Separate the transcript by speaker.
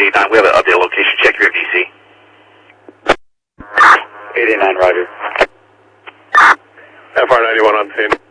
Speaker 1: 889. We have an update location check here at DC.
Speaker 2: 889, roger.
Speaker 3: FR91 on scene.